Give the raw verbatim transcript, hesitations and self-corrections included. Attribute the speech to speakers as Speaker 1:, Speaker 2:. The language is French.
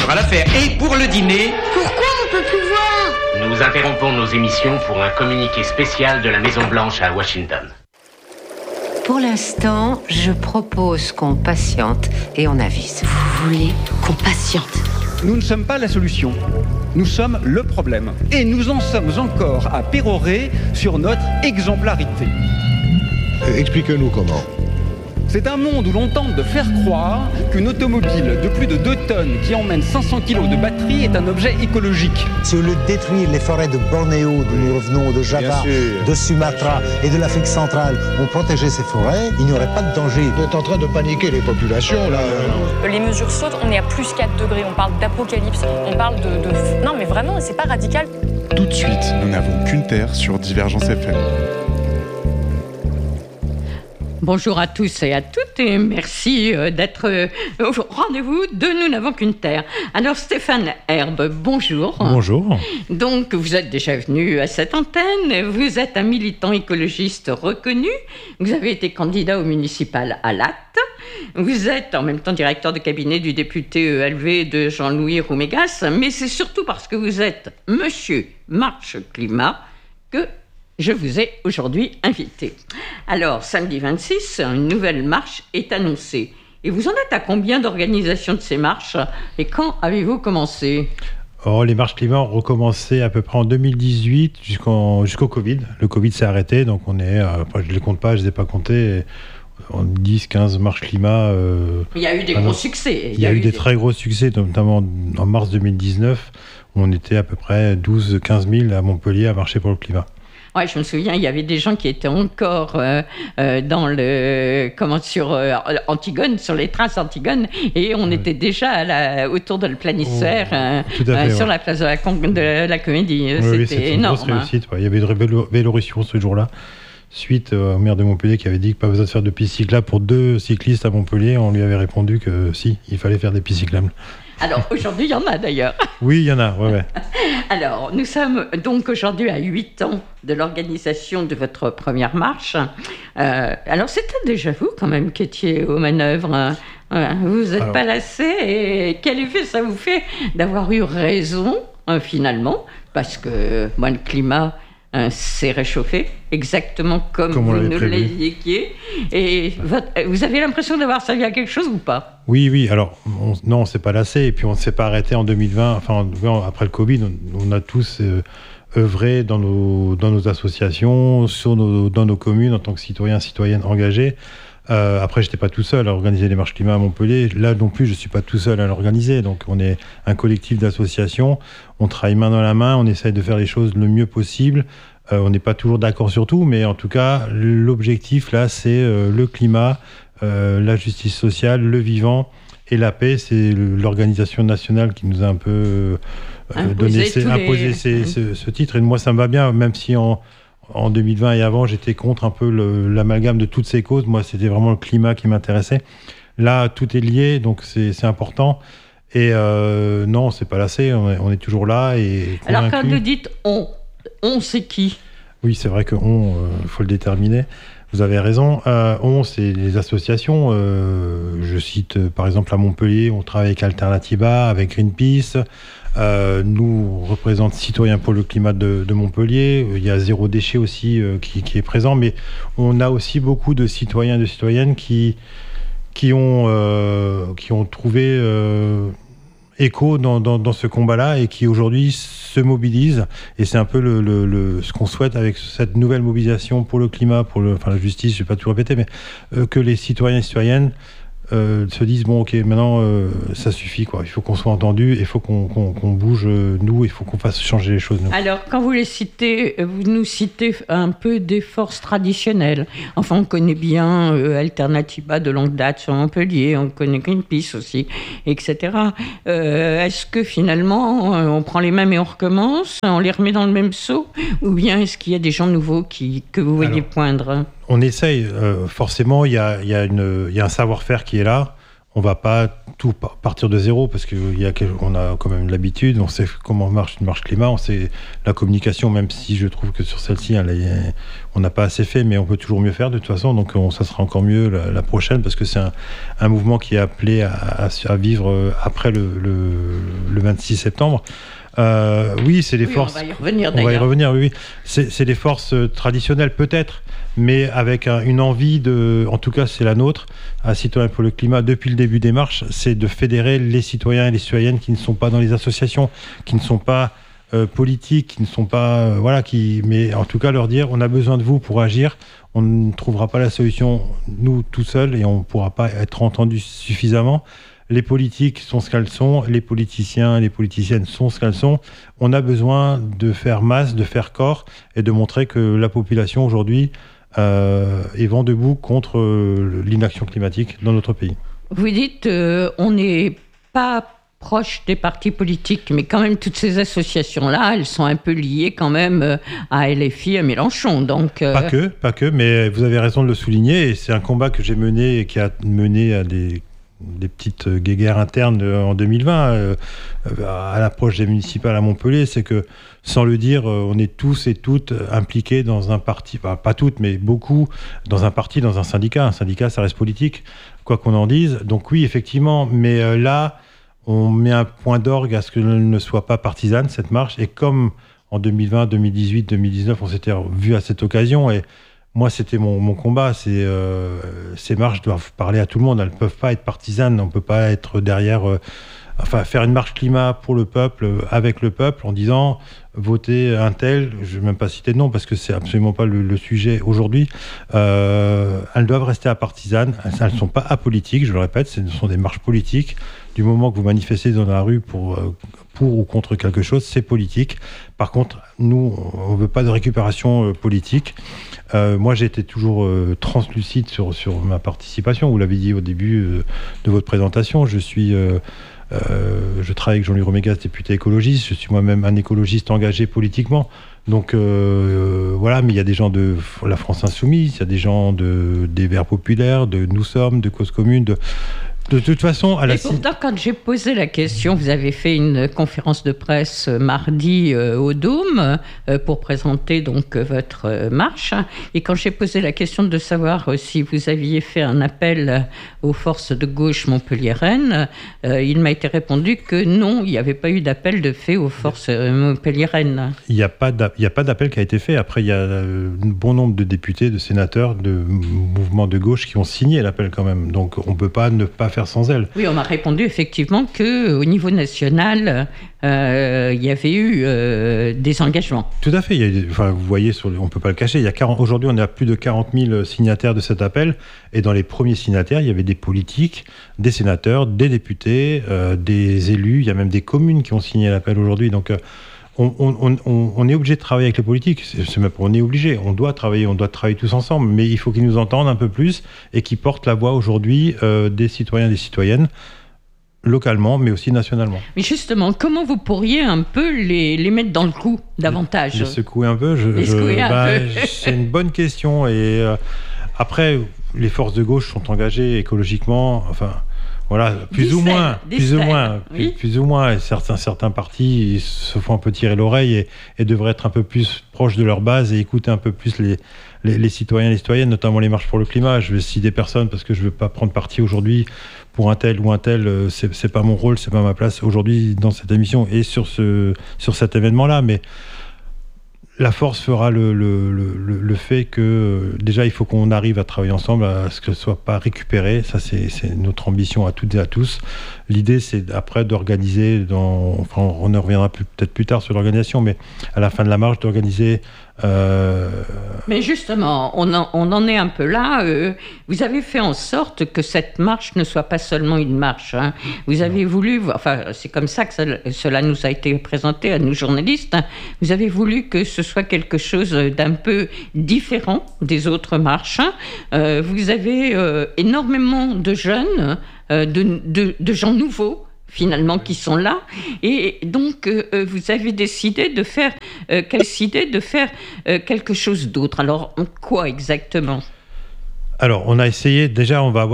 Speaker 1: fera l'affaire. Et pour le dîner...
Speaker 2: Pourquoi on peut plus voir?
Speaker 3: Nous interrompons nos émissions pour un communiqué spécial de la Maison-Blanche à Washington.
Speaker 4: Pour l'instant, je propose qu'on patiente et on avise.
Speaker 2: Vous voulez qu'on patiente?
Speaker 5: Nous ne sommes pas la solution. Nous sommes le problème. Et nous en sommes encore à pérorer sur notre exemplarité.
Speaker 6: Expliquez-nous comment.
Speaker 5: C'est un monde où l'on tente de faire croire qu'une automobile de plus de deux tonnes qui emmène cinq cents kilos de batterie est un objet écologique.
Speaker 7: Si au lieu de détruire les forêts de Bornéo, d'où nous revenons, de Java, de Sumatra et de l'Afrique centrale, on protégeait ces forêts, il n'y aurait pas de danger.
Speaker 6: Vous êtes en train de paniquer les populations, là.
Speaker 8: Les mesures sautent, on est à plus quatre degrés, on parle d'apocalypse, on parle de, de... Non mais vraiment, c'est pas radical.
Speaker 9: Tout de suite, nous n'avons qu'une terre sur Divergence F M.
Speaker 10: Bonjour à tous et à toutes et merci d'être au rendez-vous de Nous n'avons qu'une terre. Alors Stéphane Herbe, bonjour.
Speaker 11: Bonjour.
Speaker 10: Donc vous êtes déjà venu à cette antenne, vous êtes un militant écologiste reconnu, vous avez été candidat au municipal à Latte, vous êtes en même temps directeur de cabinet du député E L V de Jean-Louis Roumégas, mais c'est surtout parce que vous êtes Monsieur Marche Climat que je vous ai aujourd'hui invité. Alors, samedi vingt-six, une nouvelle marche est annoncée. Et vous en êtes à combien d'organisations de ces marches? Et quand avez-vous commencé?
Speaker 11: Oh, les marches climat ont recommencé à peu près en deux mille dix-huit jusqu'en, jusqu'au Covid. Le Covid s'est arrêté, donc on est, euh, je ne les compte pas, je ne les ai pas comptés, en dix quinze marches climat. Euh,
Speaker 10: il y a eu des
Speaker 11: ah,
Speaker 10: gros succès.
Speaker 11: Il y a, y a eu, eu des, des très gros succès, notamment en mars deux mille dix-neuf, où on était à peu près douze quinze mille à Montpellier à marcher pour le climat.
Speaker 10: Ouais, je me souviens, il y avait des gens qui étaient encore euh, euh, dans le comment sur euh, Antigone, sur les traces Antigone, et on ouais. était déjà à la, autour de le planisphère oh, euh, fait, euh, sur ouais. la place de la, de la Comédie.
Speaker 11: Oui,
Speaker 10: c'était
Speaker 11: oui, c'était
Speaker 10: énorme.
Speaker 11: Une grosse réussite. Ouais. Il y avait une vélorution ce jour-là, suite euh, au maire de Montpellier qui avait dit que pas besoin de faire de pistes cyclables pour deux cyclistes à Montpellier. On lui avait répondu que si, il fallait faire des pistes cyclables.
Speaker 10: Alors, aujourd'hui, il y en a d'ailleurs.
Speaker 11: Oui, il y en a, ouais, ouais.
Speaker 10: Alors, nous sommes donc aujourd'hui à huit ans de l'organisation de votre première marche. Euh, alors, c'était déjà vous, quand même, qui étiez aux manœuvres. Voilà. Vous n'êtes pas lassé. Et quel effet ça vous fait d'avoir eu raison, hein, finalement? Parce que, moi, le climat... Hein, s'est réchauffé, exactement comme, comme vous nous l'indiquiez. Et votre, vous avez l'impression d'avoir servi à quelque chose ou pas?
Speaker 11: Oui, oui. Alors, on, non, on ne s'est pas lassé. Et puis, on ne s'est pas arrêté en deux mille vingt. Enfin, après le Covid, on, on a tous euh, œuvré dans nos, dans nos associations, sur nos, dans nos communes, en tant que citoyens, citoyennes engagés. Euh, après, je n'étais pas tout seul à organiser les marches climat à Montpellier. Là non plus, je ne suis pas tout seul à l'organiser. Donc, on est un collectif d'associations. On travaille main dans la main. On essaye de faire les choses le mieux possible. Euh, on n'est pas toujours d'accord sur tout, mais en tout cas, l'objectif, là, c'est euh, le climat, euh, la justice sociale, le vivant et la paix. C'est l'organisation nationale qui nous a un peu euh, donné, ces, imposé les... ces, ce, ce titre. Et moi, ça me va bien, même si en... En deux mille vingt et avant, j'étais contre un peu le, l'amalgame de toutes ces causes. Moi, c'était vraiment le climat qui m'intéressait. Là, tout est lié, donc c'est, c'est important. Et euh, non, on ne s'est pas lassé, on est, on est toujours là. Et
Speaker 10: alors, quand vous dites « on », on, c'est qui?
Speaker 11: Oui, c'est vrai que « on », il euh, faut le déterminer. Vous avez raison. Euh, on, c'est les associations. Euh, je cite, euh, par exemple, à Montpellier, on travaille avec Alternativa, avec Greenpeace. Euh, nous, on représente Citoyens pour le climat de, de Montpellier. Il y a Zéro Déchet aussi euh, qui, qui est présent, mais on a aussi beaucoup de citoyens et de citoyennes qui, qui, ont, euh, qui ont trouvé euh, écho dans, dans, dans ce combat-là et qui aujourd'hui se mobilisent. Et c'est un peu le, le, le, ce qu'on souhaite avec cette nouvelle mobilisation pour le climat, pour le, enfin, la justice, je ne vais pas tout répéter, mais euh, que les citoyens et citoyennes Euh, se disent bon ok maintenant euh, ça suffit quoi, il faut qu'on soit entendu, il faut qu'on, qu'on, qu'on bouge euh, nous, il faut qu'on fasse changer les choses nous.
Speaker 10: Alors quand vous les citez, vous nous citez un peu des forces traditionnelles, enfin on connaît bien euh, Alternativa de longue date sur Montpellier, on connaît Greenpeace aussi, etc. Euh, est-ce que finalement on prend les mêmes et on recommence, on les remet dans le même seau, ou bien est-ce qu'il y a des gens nouveaux qui, que vous voyez Alors, poindre?
Speaker 11: On essaye, euh, forcément, il y a, y, a y a un savoir-faire qui est là. On ne va pas tout partir de zéro parce qu'on a quand même l'habitude, on sait comment marche une marche climat, on sait la communication, même si je trouve que sur celle-ci, elle est, on n'a pas assez fait, mais on peut toujours mieux faire de toute façon, donc on, ça sera encore mieux la, la prochaine parce que c'est un, un mouvement qui est appelé à, à, à vivre après le, le, le vingt-six septembre. Euh, oui, c'est les
Speaker 10: oui,
Speaker 11: forces.
Speaker 10: On va y revenir.
Speaker 11: On va y revenir. Oui, oui. C'est, c'est les forces traditionnelles peut-être, mais avec un, une envie de, en tout cas, c'est la nôtre, à Citoyens pour le climat depuis le début des marches, c'est de fédérer les citoyens et les citoyennes qui ne sont pas dans les associations, qui ne sont pas euh, politiques, qui ne sont pas, euh, voilà, qui, mais en tout cas leur dire, on a besoin de vous pour agir. On ne trouvera pas la solution nous tout seuls et on ne pourra pas être entendu suffisamment. Les politiques sont ce qu'elles sont, les politiciens et les politiciennes sont ce qu'elles sont. On a besoin de faire masse, de faire corps et de montrer que la population aujourd'hui euh, est vent debout contre euh, l'inaction climatique dans notre pays.
Speaker 10: Vous dites euh, on n'est pas proche des partis politiques, mais quand même toutes ces associations-là, elles sont un peu liées quand même à L F I, à Mélenchon. Donc, euh...
Speaker 11: Pas que, pas que, mais vous avez raison de le souligner, et c'est un combat que j'ai mené et qui a mené à des, des petites guéguerres internes en deux mille vingt, euh, à l'approche des municipales à Montpellier, c'est que, sans le dire, on est tous et toutes impliqués dans un parti, bah, pas toutes, mais beaucoup, dans un parti, dans un syndicat. Un syndicat, ça reste politique, quoi qu'on en dise. Donc oui, effectivement, mais euh, là, on met un point d'orgue à ce qu'elle ne soit pas partisane, cette marche. Et comme en deux mille vingt, deux mille dix-huit, deux mille dix-neuf, on s'était vu à cette occasion, et moi, c'était mon, mon combat. C'est, euh, ces marches doivent parler à tout le monde. Elles ne peuvent pas être partisanes. On ne peut pas être derrière... Euh, enfin, faire une marche climat pour le peuple, avec le peuple, en disant votez un tel, je ne vais même pas citer de nom parce que c'est absolument pas le, le sujet aujourd'hui. Euh, elles doivent rester apartisanes, elles ne sont pas apolitiques, je le répète, ce sont des marches politiques. Du moment que vous manifestez dans la rue pour, pour ou contre quelque chose, c'est politique. Par contre, nous, on ne veut pas de récupération euh, politique. Euh, moi, j'ai été toujours euh, translucide sur, sur ma participation. Vous l'avez dit au début euh, de votre présentation, je suis... Euh, Euh, je travaille avec Jean-Louis Romégas, député écologiste. Je suis moi-même un écologiste engagé politiquement. Donc euh, voilà, mais il y a des gens de la France Insoumise, il y a des gens de, des Verts Populaires, de Nous Sommes, de Cause Commune, de... De toute façon, à la...
Speaker 10: Et pourtant, quand j'ai posé la question, vous avez fait une conférence de presse mardi euh, au Dôme euh, pour présenter donc votre euh, marche. Et quand j'ai posé la question de savoir euh, si vous aviez fait un appel aux forces de gauche montpelliéraines, euh, il m'a été répondu que non, il n'y avait pas eu d'appel de fait aux forces euh, montpelliéraines.
Speaker 11: Il n'y a pas d'appel qui a été fait. Après, il y a un bon nombre de députés, de sénateurs, de mouvements de gauche qui ont signé l'appel quand même. Donc, on ne peut pas ne pas faire sans elle.
Speaker 10: Oui, on m'a répondu effectivement qu'au niveau national, euh, il y avait eu euh, des engagements.
Speaker 11: Tout à fait. Il y a des, enfin, vous voyez, sur, on ne peut pas le cacher. Il y a quarante, aujourd'hui, on est à plus de quarante mille signataires de cet appel. Et dans les premiers signataires, il y avait des politiques, des sénateurs, des députés, euh, des élus. Il y a même des communes qui ont signé l'appel aujourd'hui. Donc, euh, On, on, on, on est obligé de travailler avec les politiques, c'est, c'est même, on est obligé, on doit travailler, on doit travailler tous ensemble, mais il faut qu'ils nous entendent un peu plus et qu'ils portent la voix aujourd'hui euh, des citoyens et des citoyennes, localement, mais aussi nationalement.
Speaker 10: Mais justement, comment vous pourriez un peu les, les mettre dans le coup davantage ?
Speaker 11: Les secouer un peu, je,
Speaker 10: les
Speaker 11: je,
Speaker 10: secouer
Speaker 11: bah,
Speaker 10: un peu.
Speaker 11: C'est une bonne question, et euh, après, les forces de gauche sont engagées écologiquement, enfin... Voilà, plus
Speaker 10: Dissèle,
Speaker 11: ou moins, plus ou moins,
Speaker 10: oui.
Speaker 11: plus, plus ou moins. Et certains, certains partis se font un peu tirer l'oreille et, et devraient être un peu plus proches de leur base et écouter un peu plus les, les, les citoyens et les citoyennes, notamment les marches pour le climat. Je vais citer personne parce que je ne veux pas prendre parti aujourd'hui pour un tel ou un tel. C'est, c'est pas mon rôle, c'est pas ma place aujourd'hui dans cette émission et sur, ce, sur cet événement-là. Mais la force fera le, le, le, le fait que, déjà, il faut qu'on arrive à travailler ensemble, à ce que ce ne soit pas récupéré. Ça, c'est, c'est notre ambition à toutes et à tous. L'idée, c'est après d'organiser, dans, enfin, on en reviendra plus, peut-être plus tard sur l'organisation, mais à la fin de la marche, d'organiser... Euh...
Speaker 10: Mais justement, on en, on en est un peu là. Euh, vous avez fait en sorte que cette marche ne soit pas seulement une marche. Hein. Vous avez voulu, enfin, c'est comme ça que ça, cela nous a été présenté à nous journalistes. Hein. Vous avez voulu que ce soit quelque chose d'un peu différent des autres marches. Hein. Euh, vous avez euh, énormément de jeunes, euh, de, de, de gens nouveaux, finalement, qui sont là. Et donc, euh, vous avez décidé de faire, euh, quelle idée de faire euh, quelque chose d'autre. Alors, quoi exactement ?
Speaker 11: Alors, on a essayé, déjà, on va avoir